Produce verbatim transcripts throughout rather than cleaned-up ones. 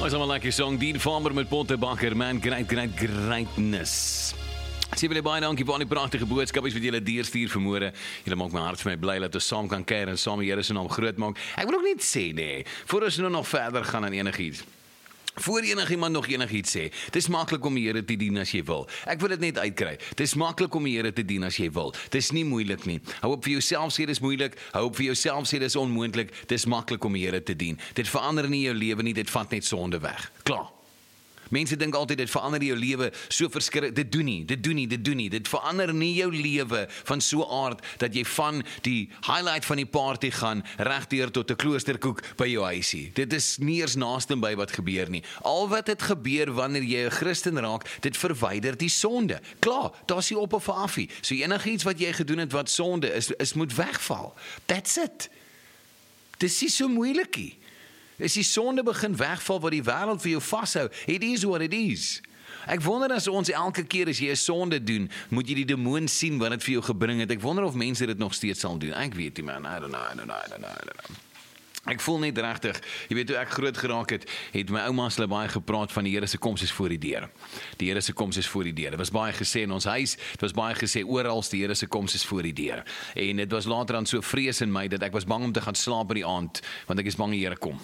Ons allemaal lekker song, Dean Farmer met Pottebakker, man, great, great, greatness. Sê vir julle baie dankie vir al die pragtige boodskapies wat julle deurstuur vanmôre. Julle maak my hart vir my bly dat ons saam kan kuier en saam die Here se naam groot maak. Ek wil ook net sê nee, voor ons nou nog verder gaan aan enigiets. Voor enigiemand nog enigiets sê, het is maklik om die Here te dien as jy wil. Ek wil dit net uitkry. Het is maklik om die Here te dien as jy wil. Het is nie moeilik nie. Hou op vir jouself sê dis moeilik, hou op vir jouself sê dis onmoontlik. Het is maklik om die Here te dien. Dit verander nie jou lewe nie, dit vat net sonde weg. Klaar. Mense dink altyd dit verander jou lewe so verskrik. Dit doen nie, dit doen nie, dit doen nie. Dit verander nie jou lewe van so 'n aard dat jy van die highlight van die party gaan regdeur tot 'n kloosterkoek by jou huisie. Dit is nie eers naaste by wat gebeur nie. Al wat dit gebeur wanneer jy 'n Christen raak, dit verwyder die sonde. Klaar, daar's nie op of afie. So enigiets wat jy gedoen het wat sonde is, is moet wegval. That's it. Dis nie so moeilik nie. As die sonde begin wegval wat die wêreld vir jou vashou, it is what it is. Ek wonder as ons elke keer as jy 'n sonde doen, moet jy die demoon sien wat dit vir jou gebring het. Ek wonder of mense dit nog steeds sal doen. Ek weet nie man, I don't know, I don't know, I don't know, I don't know. Ek voel net regtig, jy weet hoe ek groot geraak het, het my ouma's hulle baie gepraat van die Here se koms is voor die deur. Die Here se koms is voor die deur. Dit was baie gesê in ons huis, dit was baie gesê oral die Here se koms is voor die deur. En dit was later dan so vrees in my dat ek was bang om te gaan slaap by die aand, want ek is bang die Here kom.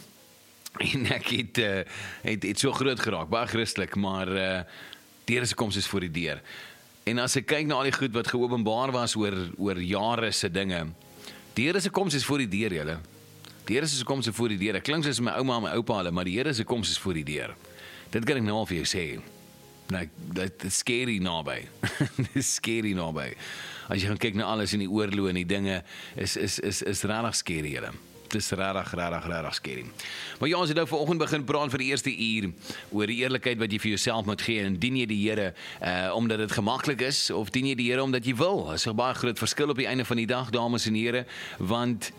En ek het, uh, het, het so groot geraak, baie Christelik, maar uh, die Here se koms is voor die deur. En as ek kyk na al die goed wat geopenbaar was oor, oor jare se dinge, die Here se koms is voor die deur, julle. Die Here se koms is voor die deur. Ek klink soos my ouma en my oupa hulle, maar die Here se koms is voor die deur. Dit kan ek nou al vir jou sê. Like, dit is scary naby. Dit is scary naby. As jy gaan kyk na alles in die oorloë en die dinge, is, is, is, is regtig scary, julle. Het is rarig, rarig, rarig scary. Maar ja, ons het nou vanoggend begin praat vir die eerste uur oor die eerlikheid wat jy vir jouself moet gee en dien jy die Here uh, omdat dit gemaklik is of dien jy die Here omdat jy wil. Dit is 'n baie groot verskil op die einde van die dag, dames en here, want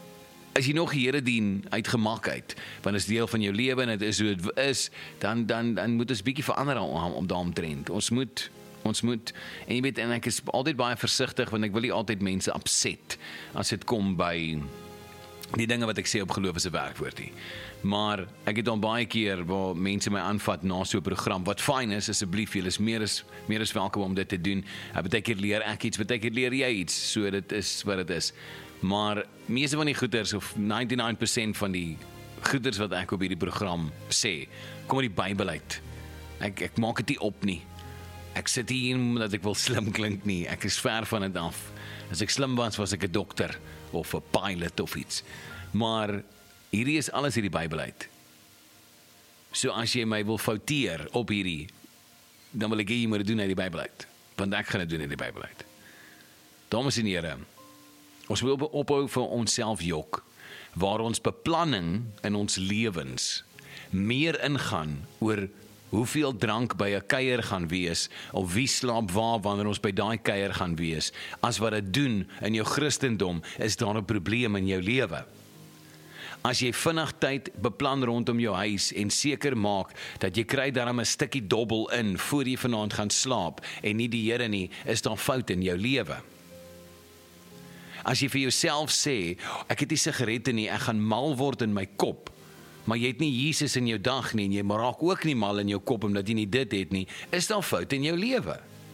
as jy nog die Here dien uit gemak uit, want dit is deel van jou lewe en dit is hoe dit is, dan dan dan moet ons bietjie verander om, om daaromtrent. Ons moet Ons moet, en jy weet, en ek is altyd baie versigtig want ek wil nie altyd mense upset as dit kom by die dinge wat ek sê op geloof is 'n werkwoord nie. Maar ek het al baie keer waar mense my aanvat na so 'n program, wat fyn is, asseblief, julle is meer as meer as welkom om dit te doen. Baie keer leer ek iets, baie keer leer jy iets, so dit is wat dit is. Maar meeste van die goeders, of ninety-nine percent van die goeders wat ek op hierdie program sê, kom uit die Bybel uit. Ek, ek maak dit nie op nie. Ek sit hier omdat ek wil slim klink nie. Ek is ver van dit af. As ek slim was, was ek 'n dokter of 'n pilot of iets. Maar hierdie is alles uit die Bybel uit. So as jy my wil fouteer op hierdie, dan wil ek hê jy moet dit doen uit die Bybel uit. Want ek gaan dit doen uit die Bybel uit. Dames en here, ons wil ophou vir onsself jok, waar ons beplanning in ons lewens meer ingaan oor hoeveel drank by 'n kuier gaan wees, of wie slaap waar wanneer ons by daai kuier gaan wees, as wat dit doen in jou Christendom, is daar 'n probleem in jou lewe. As jy vinnig tyd beplan rondom jou huis en seker maak dat jy kry daarom 'n stukkie dobbel in voor jy vanaand gaan slaap en nie die Here nie, is daar fout in jou lewe. As jy vir jouself sê, ek het nie sigarette nie, ek gaan mal word in my kop, maar jy het nie Jesus in jou dag nie, en jy raak ook nie mal in jou kop omdat jy nie dit het nie, is daar fout in jou lewe.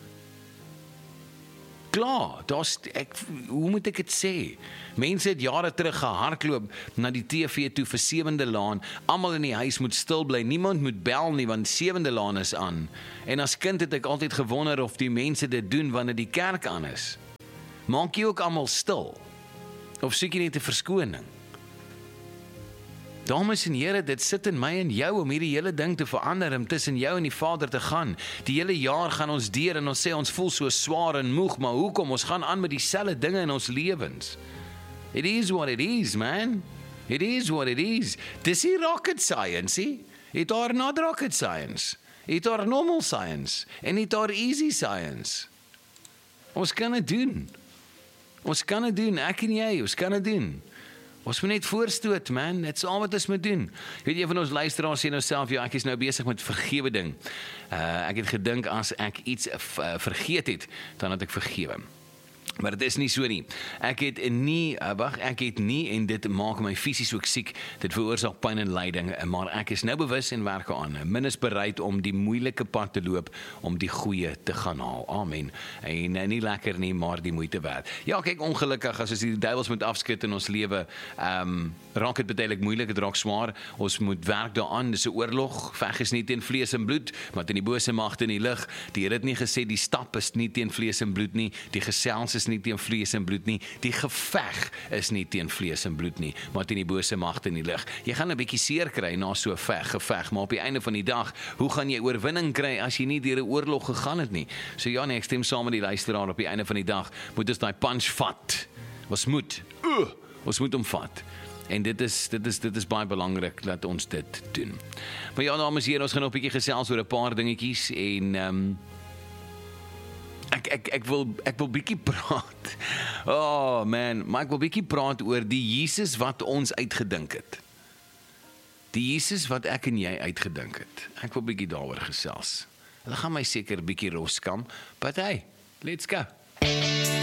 Klaar, daar's, ek, hoe moet ek dit sê? Mense het jare terug gehardloop na die T V toe vir Sewende Laan, almal in die huis moet stil bly, niemand moet bel nie, want Sewende Laan is aan. En as kind het ek altyd gewonder of die mense dit doen wanneer die kerk aan is. Maak jy ook almal stil? Of soek jy net 'n verskoning? Dames en here, dit sit in my en jou om hierdie hele ding te verander, om tussen jou en die Vader te gaan. Die hele jaar gaan ons deur en ons sê ons voel so swaar en moeg, maar hoekom? Ons gaan aan met dieselfde dinge in ons lewens. It is what it is, man. It is what it is. Dis nie rocket science, he? It are not rocket science. It are normal science. En it are easy science. Ons kan dit doen. Ons kan dit doen, ek en jy, ons kan dit doen. Ons moet net voorstoot, man, dit is al wat ons moet doen. Weet jy, van ons luisteraars sê nou self, ja, ek is nou besig met vergewe ding. Uh, ek het gedink, as ek iets uh, vergeet het, dan het ek vergewe. Maar dit is nie so nie. Ek het nie, uh, wag, ek het nie, en dit maak my fisies ook siek, dit veroorsaak pyn en lyding, maar ek is nou bewus en werk aan. Min is bereid om die moeilike pad te loop, om die goeie te gaan haal. Amen. En uh, nie lekker nie, maar die moeite werd. Ja, kyk, ongelukkig, as ons die duivels moet afskit in ons lewe, um, raak het betydelik moeilik, het raak swaar, ons moet werk daaraan, dis 'n oorlog, veg is nie teen vlees en bloed, maar teen die bose magte in die lig. Die Here het nie gesê, die stap is nie teen vlees en bloed nie, die gesels is nie teen vlees en bloed nie, die geveg is nie teen vlees en bloed nie, maar teen die bose magte in die lig. Jy gaan 'n bietjie seer kry na so 'n veg, geveg, maar op die einde van die dag, hoe gaan jy oorwinning kry as jy nie deur 'n oorlog gegaan het nie? So ja, nee, ek stem saam met die luisteraar, op die einde van die dag, moet ons daai punch vat. Ons moet, uh, ons moet hom vat. En dit is, dit is, dit is baie belangrik dat ons dit doen. Maar ja, dames en heren, ons gaan nog 'n bietjie gesels oor 'n paar dingetjies en um, Ek, ek, ek wil, ek wil bietjie praat. Oh man, maar ek wil bietjie praat oor die Jesus wat ons uitgedink het. Die Jesus wat ek en jy uitgedink het. Ek wil bietjie daaroor gesels. Hulle gaan my seker bietjie roskam, but hey, let's go.